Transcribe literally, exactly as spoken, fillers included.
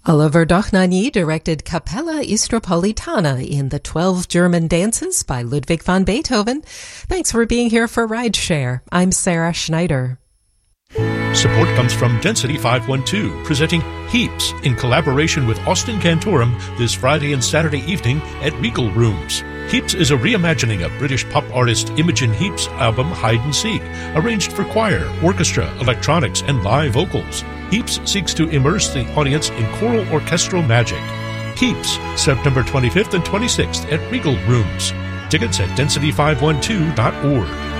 Oliver Dochnagny directed Capella Istropolitana in the twelve German Dances by Ludwig van Beethoven. Thanks for being here for Rideshare. I'm Sarah Schneider. Support comes from Density five one two, presenting Heaps in collaboration with Austin Cantorum this Friday and Saturday evening at Regal Rooms. Heaps is a reimagining of British pop artist Imogen Heap's album Hide and Seek, arranged for choir, orchestra, electronics, and live vocals. Heaps seeks to immerse the audience in choral orchestral magic. Heaps, September twenty-fifth and twenty-sixth at Regal Rooms. Tickets at density five one two dot org.